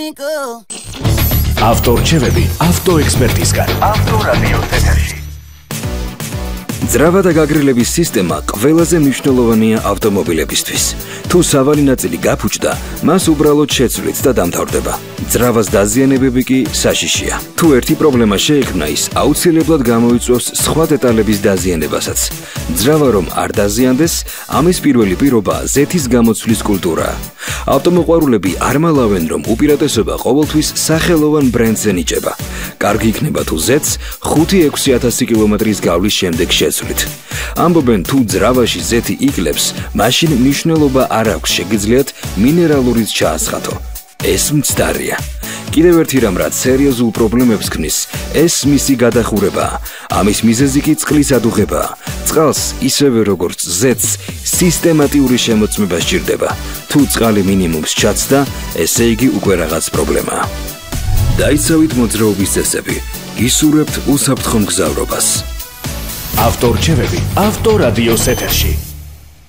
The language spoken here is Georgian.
ავტორჩევები ავტოექსპერტისგან. ავტორადიო ეთერში. ძრავა და გაგრილების სისტემა ყველაზე მნიშვნელოვანია ავტომობილებისთვის. თუ სავალი ნაწილი გაფუჭდა, მას უბრალოდ შეცვლით და დამთავრდება. ძრავას დაზიანებები კი საშიშია. თუ ერთი პრობლემა შეექმნა, ის აუცილებლად გამოიწვევს სხვა დეტალების დაზიანებასაც. ძრავა რომ არ დაზიანდეს, ამის პირველი პირობაა ზეთის გამოცვლის კულტურა. ავტომოყვარულები არ მალავენ, რომ უპირატესობა ყოველთვის სახელოვან ბრენდზე ნიჭება. კარგი იქნება თუ ზეთს 5-6 კილომეტრის გავლის შემდეგ შეცვლით. ამბობენ, თუ ძრავაში ზეთი იკლებს, მაშინ მნიშვნელობა არ აქვს, შეგიძლიათ მინერალურიც ჩაასხათო. ეს მცდარია. კიდევ ერთი რამ, რაც სერიოზულ პრობლემებს ქმნის, ეს მისი გადახურებაა. ამის მიზეზი კი წყლის ადუღებაა. წყალს ისევე როგორც ზეთს სისტემატიური შემოწმება სჭირდება. თუ წყალი მინიმუმს ჩაცდა, ესე იგი უკვე რაღაც პრობლემაა. დაიცავით მოძრაობის წესები. გისურვებთ უსაფრთხო მგზავრობას. ავტორჩევები ავტორადიოს ეთერში.